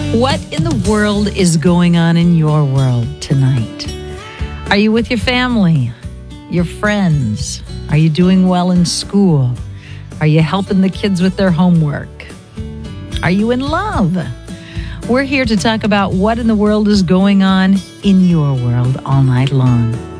What in the world is going on in your world tonight? Are you with your family, your friends? Are you doing well in school? Are you helping the kids with their homework? Are you in love? We're here to talk about what in the world is going on in your world all night long.